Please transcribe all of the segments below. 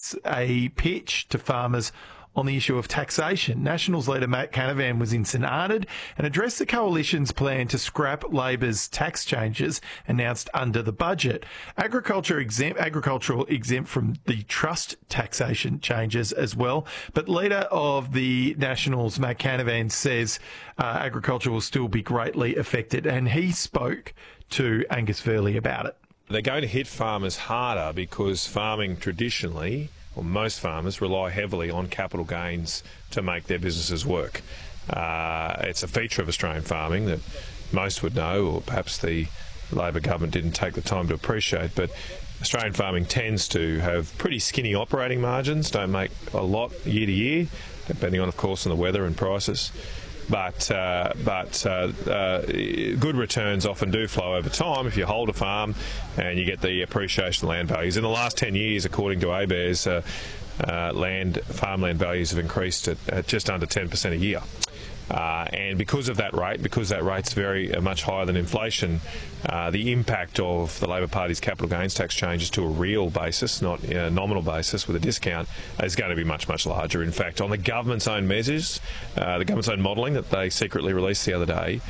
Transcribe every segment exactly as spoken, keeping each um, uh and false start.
mounts a pitch to farmers on the issue of taxation. Nationals leader Matt Canavan was in St Arnaud and addressed the coalition's plan to scrap Labor's tax changes announced under the budget. Agriculture exempt, agricultural exempt from the trust taxation changes as well. But leader of the Nationals, Matt Canavan, says uh, agriculture will still be greatly affected, and he spoke to Angus Verley about it. They're going to hit farmers harder because farming traditionally, well, most farmers rely heavily on capital gains to make their businesses work. Uh, it's a feature of Australian farming that most would know, or perhaps the Labor government didn't take the time to appreciate, but Australian farming tends to have pretty skinny operating margins, don't make a lot year to year, depending on, of course, on the weather and prices. But uh, but uh, uh, good returns often do flow over time if you hold a farm and you get the appreciation of land values. In the last ten years, according to ABARES, uh, uh, land farmland values have increased at, at just under ten percent a year. Uh, and because of that rate, because that rate's very uh, much higher than inflation, uh, the impact of the Labor Party's capital gains tax changes to a real basis, not a nominal basis with a discount, is going to be much, much larger. In fact, on the government's own measures, uh, the government's own modelling that they secretly released the other day,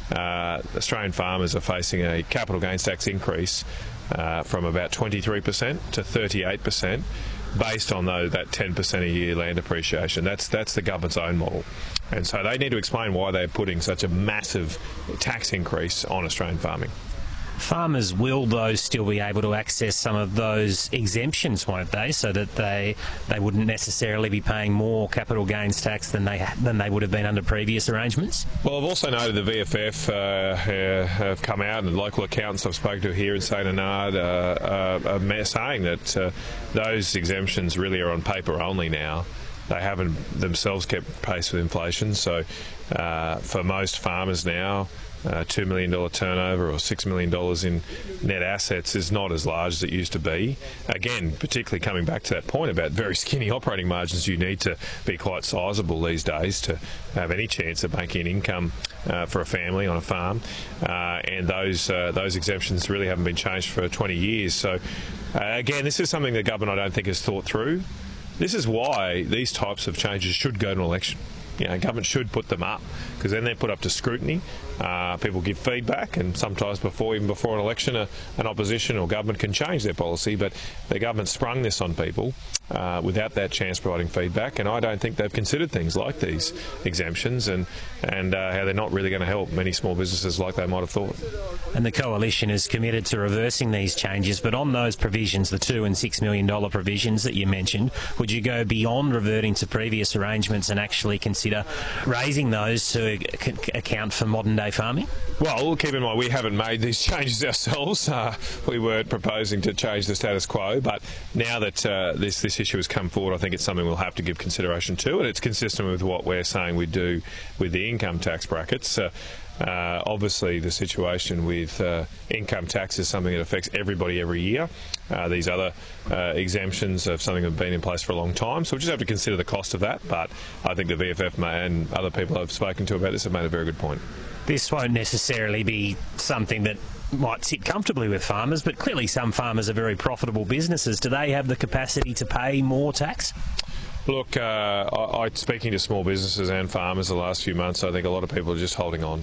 uh, Australian farmers are facing a capital gains tax increase uh, from about twenty-three percent to thirty-eight percent. Based on though that ten percent a year land appreciation. That's that's the government's own model. And so they need to explain why they're putting such a massive tax increase on Australian farming. Farmers will, though, still be able to access some of those exemptions, won't they, so that they they wouldn't necessarily be paying more capital gains tax than they than they would have been under previous arrangements? Well, I've also noted the V F F uh, uh, have come out, and local accountants I've spoken to here in St Arnaud uh, uh, are saying that uh, those exemptions really are on paper only now. They haven't themselves kept pace with inflation, so uh, for most farmers now, Uh, two million dollars turnover or six million dollars in net assets is not as large as it used to be. Again, particularly coming back to that point about very skinny operating margins, you need to be quite sizable these days to have any chance of making an income uh, for a family on a farm. Uh, and those uh, those exemptions really haven't been changed for twenty years. So uh, again, this is something the government I don't think has thought through. This is why these types of changes should go to an election. You know, government should put them up because then they're put up to scrutiny. Uh, people give feedback, and sometimes before, even before an election, a, an opposition or government can change their policy. But the government sprung this on people uh, without that chance providing feedback, and I don't think they've considered things like these exemptions and and uh, how they're not really going to help many small businesses like they might have thought. And the coalition is committed to reversing these changes, but on those provisions, the two and six million dollar provisions that you mentioned, would you go beyond reverting to previous arrangements and actually consider raising those to c- account for modern day farming? Well, keep in mind we haven't made these changes ourselves. Uh, we weren't proposing to change the status quo, but now that uh, this this issue has come forward, I think it's something we'll have to give consideration to, and it's consistent with what we're saying we do with the income tax brackets. Uh, Uh, obviously, the situation with uh, income tax is something that affects everybody every year. Uh, these other uh, exemptions are something that have been in place for a long time, so we just have to consider the cost of that. But I think the V F F and other people I've spoken to about this have made a very good point. This won't necessarily be something that might sit comfortably with farmers, but clearly some farmers are very profitable businesses. Do they have the capacity to pay more tax? Look, uh, I, I, speaking to small businesses and farmers the last few months, I think a lot of people are just holding on.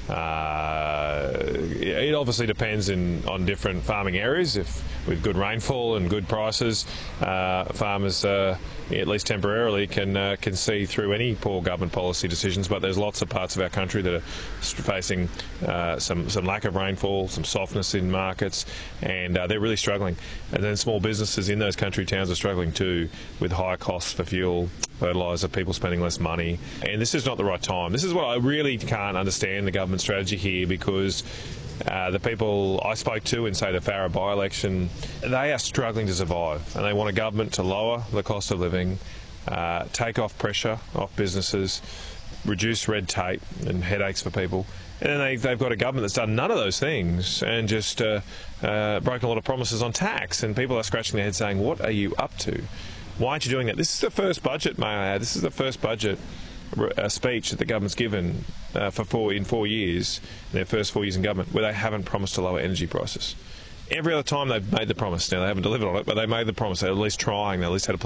Uh, it obviously depends in, on different farming areas. If with good rainfall and good prices, uh, farmers, uh, at least temporarily, can uh, can see through any poor government policy decisions. But there's lots of parts of our country that are facing uh, some some lack of rainfall, some softness in markets, and uh, they're really struggling. And then small businesses in those country towns are struggling too, with higher costs for fuel, fertiliser, people spending less money. And this is not the right time. This is what I really can't understand the government strategy here, because uh, the people I spoke to in, say, the Farrer by-election, they are struggling to survive, and they want a government to lower the cost of living, uh, take off pressure off businesses, reduce red tape and headaches for people. And then they, they've got a government that's done none of those things and just uh, uh, broken a lot of promises on tax, and people are scratching their heads saying, what are you up to? Why aren't you doing that? This is the first budget, may I add, this is the first budget uh, speech that the government's given uh, for four, in four years, in their first four years in government, where they haven't promised to lower energy prices. Every other time they've made the promise. Now, they haven't delivered on it, but they made the promise. They're at least trying. They at least had a plan.